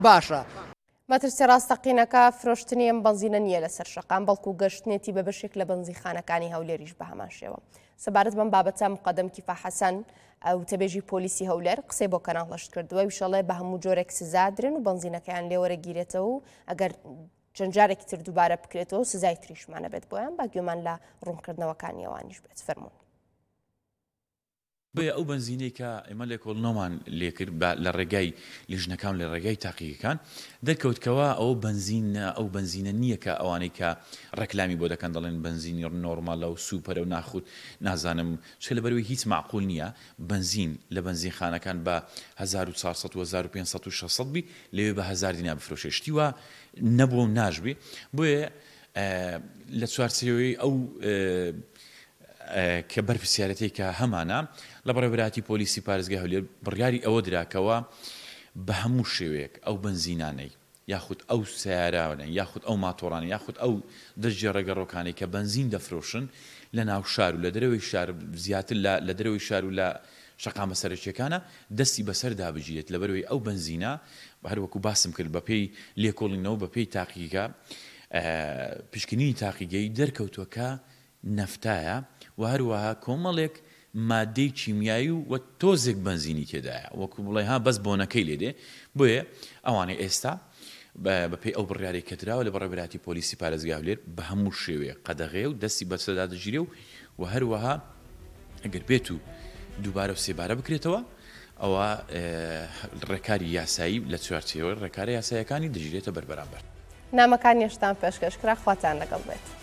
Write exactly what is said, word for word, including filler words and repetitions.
باشە. مەترسی ڕاستەقینەکە فرۆشتنی ئەم بەنزینە نییە لەسەر شەقام بەڵکو گەشتنێتی بە بەشێک لە بەنزیخانەکانی هەولێریش بە هەمان شێوە. سەبارەت بەم بابەتە مقەدەم کیفا حەسەن وتەبێژی پۆلیسی هەولێر قسەی بۆ کەناڵەشت کردووە ویشەڵێ بە هەموو جۆرێک سزادرن و بەنزینەکەیان لێوەرەگیرێتەوە و ئەگەر چەند جارێکی تر دووبارە بکرێتەوە سزای تریشمانە بێت بۆیان با گوێمان لە ڕوونکردنەوەکانی ئەوانیش بێت. فەرموون. بۆیە ئەو بەنزینەی کە ئێمە لێکۆڵنەوەمان لێکرد لە ڕێگای لیژنەکان لە ڕێگای تاقیەکان دەرکەوتکەوە ئەو بەنزینە ئەو بەنزینە نییە کە ئەوانەی کە ڕێکلامی بۆ دەکەن دەڵێن بەنزینی نۆرمالە و سوپەرە و ناخوت نازانم چ لەبەرەوەی هیچ معقول نییە بەنزین لە بەنزینخانەکان بە هەزار و چوارسەد و هەزار و پێنجسەد و شەشسەد بی لەوێ بە هەزار دینا بفرۆشێ شتی وە نەبووە و ناژبێ. بۆیە لە چوارچێوەی ئەو کە بەرپرسیارەتی کە هەمانە لە بەڕێوەبەراتی پۆلیسی پارێزگای هەولێر بڕیاری ئەوە دراکەوە بە هەموو شێوەیەک ئەو بەنزینانەی یاخود ئەو سیارانە یاخود ئەو ماتۆڕانە یاخود ئەو دەستجێ ڕێگەڕۆکانەی کە بەنزین دەفرۆشن لە ناو شار و لە دەرەوەی شار زیاتر لە دەرەوەی شار و لە شەقامە سەرەکیەکانە دەستی بەسەر دابژێت لەبەرەوەی ئەو بەنزینە هەروەکو باسم کرد بە پێی لێکۆڵینەوە بە پێی تاقیگا پشکنینی تاقیگەی دەرکەوتووەکە نەفتایە و هەروەها کۆمەڵێک مادەی چیمیایی و تۆزێک بەنزینی تێدایە وەکو بڵێ ها بەس بۆنەکەی لێدێ. بۆیە ئەوانەی ئێستا بەپێی ئەو بڕیارەی کە دراوە لە بەڕێوەبەراتی پۆلیسی پارێزگای هەولێر بە هەموو شێوەیە قەدەغێ و دەستی بەسەردا دەگیرێ و و هەروەها ئەگەر بێت و دووبارە و سێبارە بکرێتەوە ئەوە ڕێکاری یاسایی لە چوارچێوە ڕێکارە یاساییەکانی دەگیرێتە بەربەرامبەر. نامەکان هێشتان پێشکەشکرا خواتان لەگەڵ بێت.